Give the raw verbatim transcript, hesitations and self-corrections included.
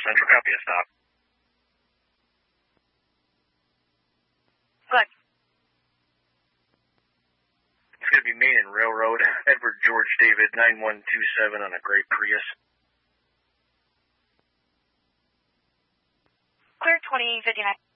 Central, copy a stop. Good. It's going to be Main and Railroad, Edward George David, nine one two seven on a gray Prius. Clear twenty fifty-nine.